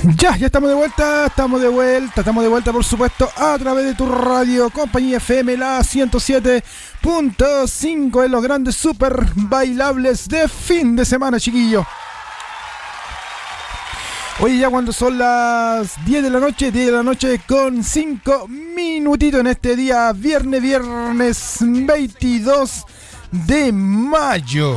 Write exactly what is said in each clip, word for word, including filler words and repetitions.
Ya, ya estamos de vuelta, estamos de vuelta, estamos de vuelta por supuesto a través de tu radio, Compañía F M, la ciento siete punto cinco en los grandes super bailables de fin de semana, chiquillo. Oye, ya cuando son las diez de la noche, diez de la noche con cinco minutitos en este día, viernes, viernes veintidós de mayo.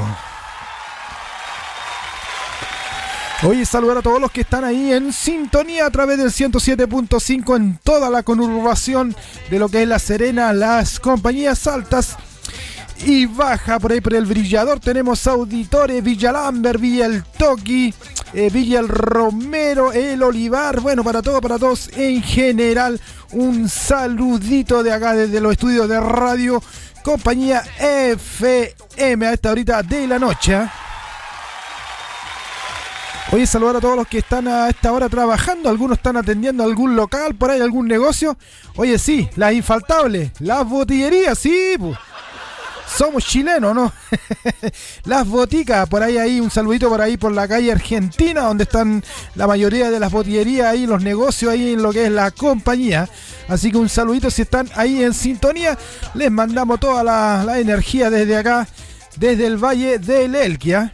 Oye, saludar a todos los que están ahí en sintonía a través del ciento siete punto cinco en toda la conurbación de lo que es La Serena, las compañías altas y baja. Por ahí por el Brillador tenemos auditores, Villa Lambert, Villa El Toqui, eh, Villa El Romero, El Olivar. Bueno, para todos, para todos en general, un saludito de acá desde los estudios de radio Compañía F M a esta horita de la noche, ¿eh? Oye, saludar a todos los que están a esta hora trabajando. Algunos están atendiendo algún local, por ahí algún negocio. Oye, sí, las infaltables, las botillerías, sí, pues. Somos chilenos, ¿no? Las boticas, por ahí, ahí, un saludito por ahí por la calle Argentina, donde están la mayoría de las botillerías ahí, los negocios ahí en lo que es la compañía. Así que un saludito si están ahí en sintonía. Les mandamos toda la, la energía desde acá, desde el Valle del Elqui.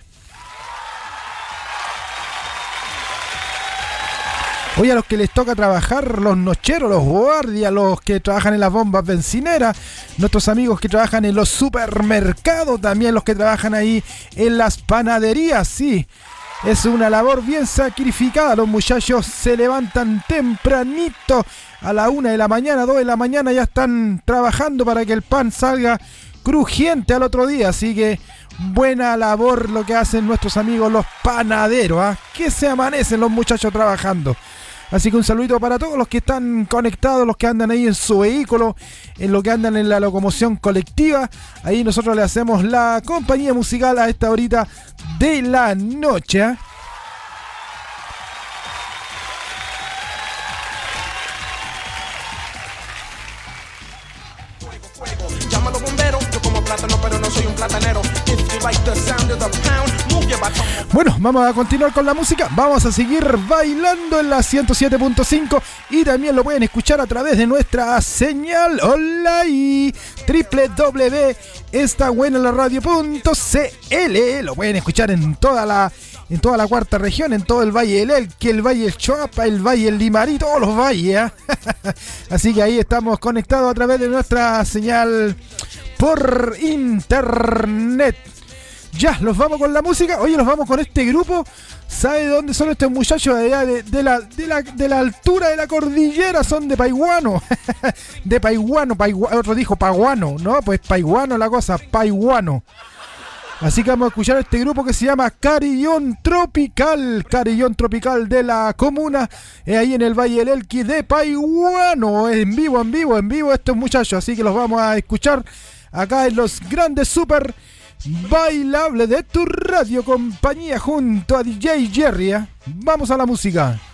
Oye, a los que les toca trabajar, los nocheros, los guardias, los que trabajan en las bombas bencineras, nuestros amigos que trabajan en los supermercados, también los que trabajan ahí en las panaderías, sí. Es una labor bien sacrificada, los muchachos se levantan tempranito, a la una de la mañana, dos de la mañana ya están trabajando para que el pan salga crujiente al otro día, así que buena labor lo que hacen nuestros amigos los panaderos, ¿eh? Que se amanecen los muchachos trabajando. Así que un saludito para todos los que están conectados, los que andan ahí en su vehículo, en lo que andan en la locomoción colectiva. Ahí nosotros le hacemos la compañía musical a esta horita de la noche, ¿eh? Bueno, vamos a continuar con la música. Vamos a seguir bailando en la ciento siete punto cinco y también lo pueden escuchar a través de nuestra señal online doble u doble u doble u punto esta buena la radio punto c l. Lo pueden escuchar en toda la en toda la cuarta región, en todo el Valle del Elqui, el Valle del Choapa, el Valle del Limarí, todos los valles, ¿eh? Así que ahí estamos conectados a través de nuestra señal por internet. Ya, los vamos con la música. Oye, los vamos con este grupo. ¿Sabe de dónde son estos muchachos? De allá, de, de, la, de, la, de la altura de la cordillera. Son de Paiguano. De Paiguano, Paiguano. Otro dijo Paguano, ¿no? Pues Paiguano la cosa, Paiguano. Así que vamos a escuchar este grupo que se llama Carillón Tropical. Carillón Tropical de la comuna, eh, ahí en el Valle del Elqui de Paiguano. En vivo, en vivo, en vivo estos muchachos. Así que los vamos a escuchar acá en los grandes super bailables de tu radio Compañía junto a D J Jerry, ¿eh? Vamos a la música.